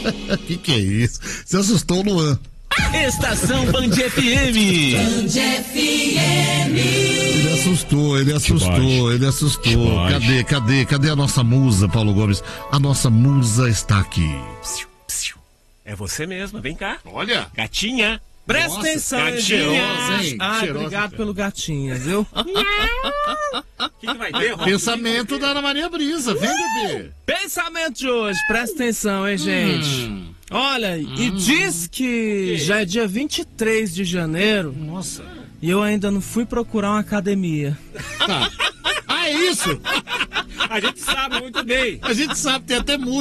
Que é isso? Você assustou o Luan. Estação Band FM. Band FM. Ele assustou. Cadê a nossa musa, Paulo Gomes? A nossa musa está aqui. É você mesma, vem cá. Olha. Gatinha. Presta atenção, cheirosa, hein? Obrigado pelo gatinha, viu? O que vai ter, Rob? Pensamento da Ana Maria Brisa, vem, bebê. Pensamento de hoje, presta atenção, hein, gente? Olha, e diz que já é dia 23 de janeiro. Nossa. E eu ainda não fui procurar uma academia. Tá. É isso. A gente sabe muito bem. A gente sabe, tem até música.